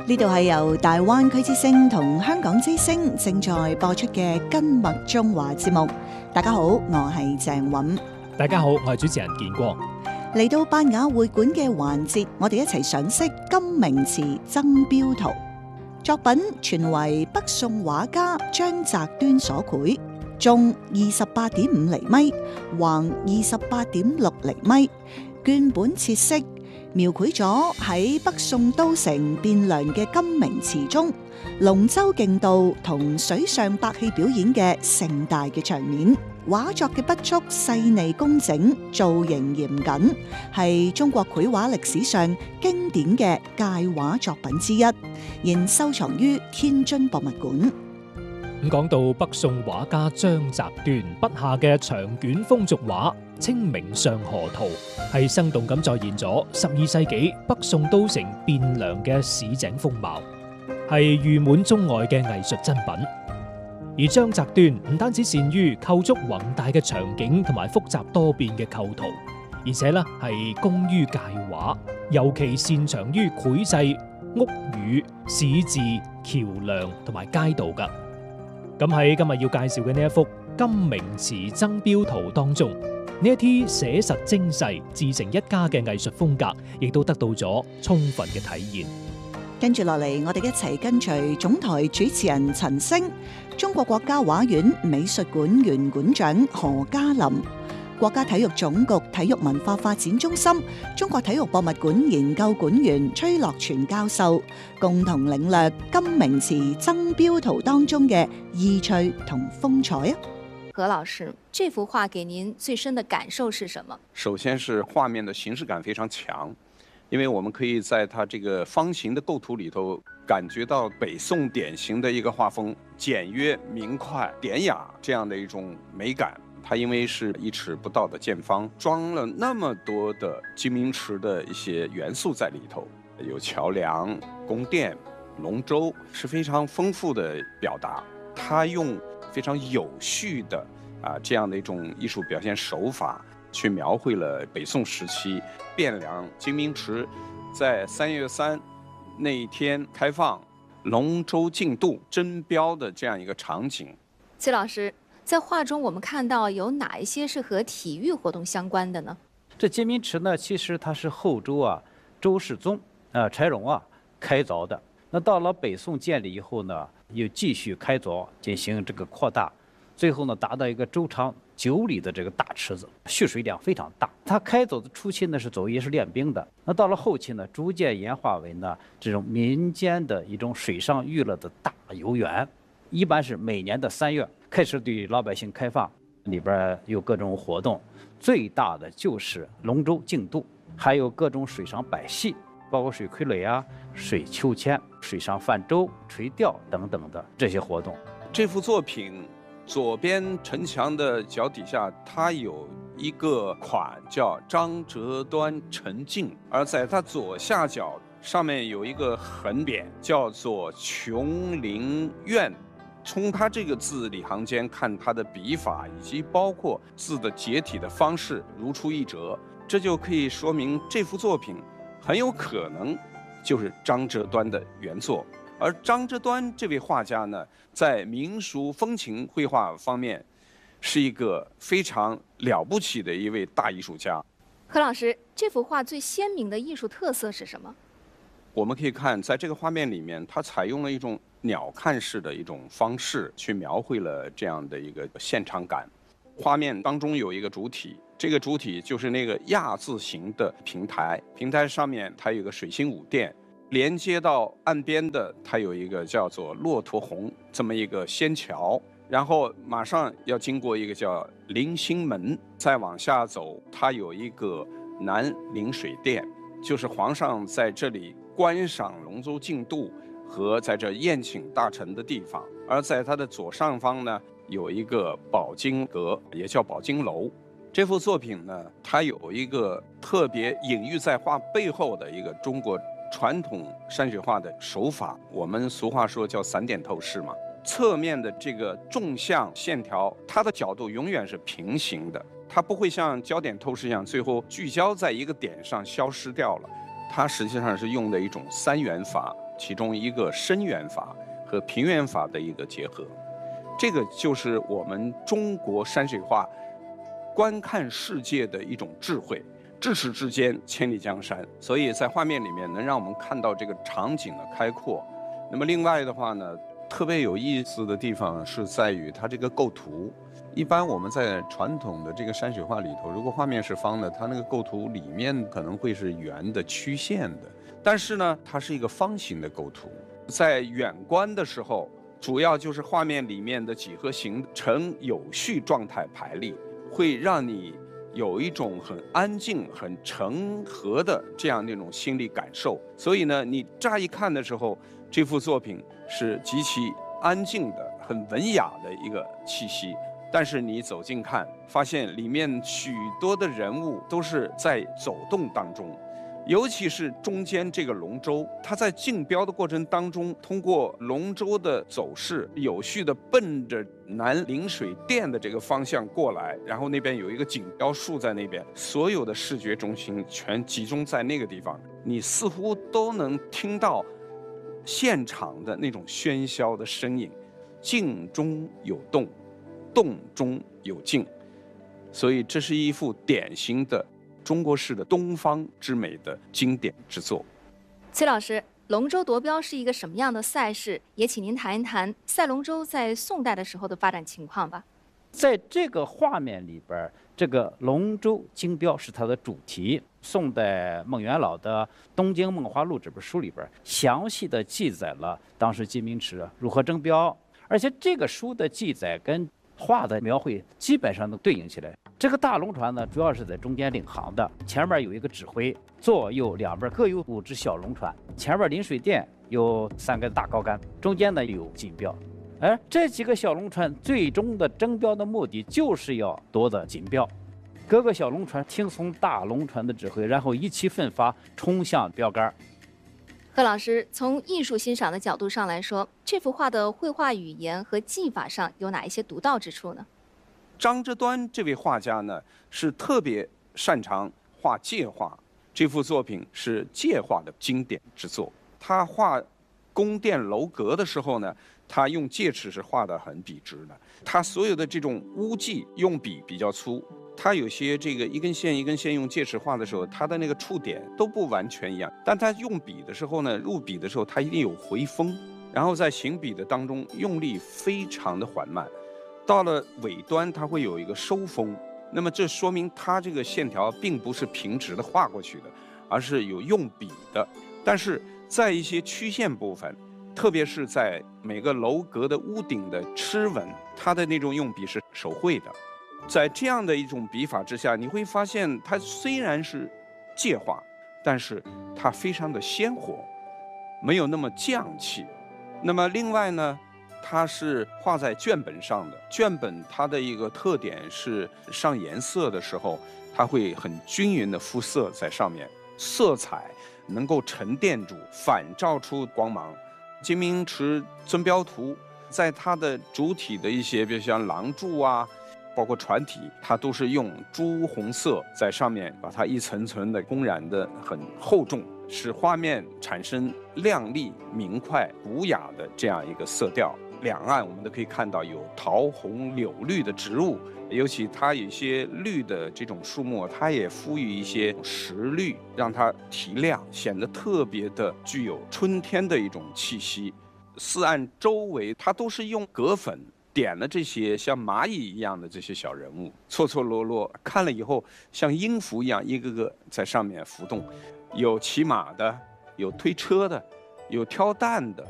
呢度係由大灣區之聲同香港之聲正在播出嘅跟麥中華節目。大家好，我係鄭韻。 大家好，我係主持人建光。 嚟到拜雅會館嘅環節，我哋一齊賞識金明祠曾標圖作品，全為北宋畫家張擇端所繪，縱28.5厘米，橫28.6厘米，絹本切色，描繪咗喺北宋都城汴梁嘅金明祠中，龍舟競渡同水上百戲表演嘅盛大嘅場面。畫作嘅筆觸細膩工整，造型嚴謹，係中國繪畫歷史上經典嘅界畫作品之一，現收藏於天津博物館。 咁講到北宋畫家張擇端筆下嘅長卷風俗畫《清明上河圖》，係生動咁再現咗12世紀北宋都城汴梁嘅市井風貌，係譽滿中外嘅藝術真品。而張擇端唔單止善於構築宏大嘅場景同埋複雜多變嘅構圖，而且係工於界畫，尤其擅長於繪製屋宇、市治、橋梁同埋街道噶。咁喺今日要介紹嘅呢一幅金明祠曾標圖當中，呢一啲寫實精細、自成一家嘅藝術風格，亦都得到咗充分嘅體現。 跟住落嚟，我哋一齊跟隨總台主持人陳星、中國國家畫院美術館原館長何嘉林、國家體育總局體育文化發展中心、中國體育博物館研究館員崔樂全教授，共同領略金明祠曾標圖當中嘅意趣同風采啊！ 何老師，這幅畫給您最深的感受是什麼？ 首先是畫面的形式感非常強，因為我們可以在它這個方形的構圖裏頭感覺到北宋典型的一個畫風，簡約明快典雅這樣的一種美感。它因為是1尺不到的見方，裝了那麼多的金明池的一些元素在裏頭，有橋樑、宮殿、龍舟，是非常豐富的表達。它用非常有序的這樣的一種藝術表現手法，去描繪了北宋時期汴梁金明池在3月3那一天開放，龍舟競渡爭標的這樣一個場景。 崔老師，在畫中我們看到有哪一些是和體育活動相關的呢？ 這金明池呢，其實它是後周周世宗柴榮開鑿的。那到了北宋建立以後呢，又繼續開鑿進行這個擴大，最後呢達到一個周長9里的這個大池子，蓄水量非常大。它開鑿的初期呢是走也是練兵的，那到了後期呢逐漸演化為呢這種民間的一種水上娛樂的大遊園，一般是每年的3月開始對老百姓開放，裏邊有各種活動，最大的就是龍舟競渡，還有各種水上擺戲，包括水傀儡水秋千、水上泛舟、垂釣等等的這些活動。 這幅作品左邊城牆的腳底下，它有一個款叫張擇端陳徑，而在它左下角上面有一個橫匾叫做瓊林苑。從它這個字裡行間看，它的筆法以及包括字的結體的方式如出一轍，這就可以說明這幅作品很有可能就是張擇端的原作。而張擇端這位畫家呢，在民俗風情繪畫方面是一個非常了不起的一位大藝術家。 何老師，這幅畫最鮮明的藝術特色是什麼？ 我們可以看在這個畫面裡面，它採用了一種鳥瞰式的一種方式去描繪了這樣的一個現場感。畫面當中有一個主體，這個主體就是那個亞字形的平台，平台上面它有個水心舞殿，連接到岸邊的它有一個叫做駱駝虹這麼一個仙橋，然後馬上要經過一個叫臨星門，再往下走它有一個南臨水殿，就是皇上在這裡觀賞龍舟競渡和在這宴請大臣的地方。而在它的左上方呢，有一個寶經閣，也叫寶經樓。這幅作品呢，它有一個特別隱喻在畫背後的一個中國傳統山水畫的手法，我們俗話說叫散點透視嘛。側面的這個縱向線條，它的角度永遠是平行的，它不會像焦點透視一樣最後聚焦在一個點上消失掉了。 它实际上是用的一种三元法，其中一个深元法和平元法的一个结合。这个就是我们中国山水画观看世界的一种智慧，咫尺之间千里江山。所以在画面里面能让我们看到这个场景的开阔。那么另外的话呢，特别有意思的地方是在于它这个构图。一般我们在传统的这个山水画里头，如果画面是方的，它那个构图里面可能会是圆的、曲线的。但是呢，它是一个方形的构图。在远观的时候，主要就是画面里面的几何形呈有序状态排列，会让你有一种很安静、很诚和的这样那种心理感受。所以呢，你乍一看的时候，这幅作品是极其安静的、很文雅的一个气息。但是你走近看，发现里面许多的人物都是在走动当中，尤其是中间这个龙舟，它在竞标的过程当中，通过龙舟的走势，有序的奔着南临水店的这个方向过来，然后那边有一个锦标树在那边，所有的视觉中心全集中在那个地方，你似乎都能听到现场的那种喧嚣的声音，静中有动，动中有静，所以这是一幅典型的中国式的东方之美的经典之作。 崔老师，龙舟夺标是一个什么样的赛事？也请您谈一谈赛龙舟在宋代的时候的发展情况吧。 在这个画面里边，这个龙舟竞标是它的主题。宋代孟元老的《东京梦华录》这本书里边，详细的记载了当时金明池如何争标，而且这个书的记载跟画的描绘基本上能对应起来。这个大龙船呢，主要是在中间领航的，前面有一个指挥，左右两边各有5只小龙船，前面临水店有3个大高杆，中间呢有锦标。而这几个小龙船最终的争标的目的就是要夺得锦标。各个小龙船听从大龙船的指挥，然后一起奋发冲向标杆。 贺老师，从艺术欣赏的角度上来说，这幅画的绘画语言和技法上有哪一些独到之处呢？ 张之端这位画家呢，是特别擅长画界画，这幅作品是界画的经典之作。他画宫殿楼阁的时候呢，他用戒尺是画得很笔直的。他所有的这种污迹用笔比较粗，他有些这个一根线一根线用戒尺画的时候，他的那个触点都不完全一样。但他用笔的时候呢，入笔的时候他一定有回锋，然后在行笔的当中用力非常的缓慢。到了尾端，它会有一个收锋，那么这说明它这个线条并不是平直的画过去的，而是有用笔的。但是在一些曲线部分，特别是在每个楼阁的屋顶的螭纹，它的那种用笔是手绘的。在这样的一种笔法之下，你会发现它虽然是界画，但是它非常的鲜活，没有那么匠气。那么另外呢，它是画在卷本上的，卷本它的一个特点是上颜色的时候，它会很均匀的肤色在上面，色彩能够沉淀住，反照出光芒。金明池尊标图在它的主体的一些，比如像廊柱啊，包括船体，它都是用朱红色在上面把它一层层的烘染的很厚重，使画面产生亮丽明快古雅的这样一个色调。两岸我们都可以看到有桃红柳绿的植物，尤其它有一些绿的这种树木，它也赋予一些石绿，让它提亮，显得特别的具有春天的一种气息。四岸周围它都是用葛粉点了这些像蚂蚁一样的这些小人物，错错落落，看了以后像音符一样一个个在上面浮动，有骑马的，有推车的，有挑担的，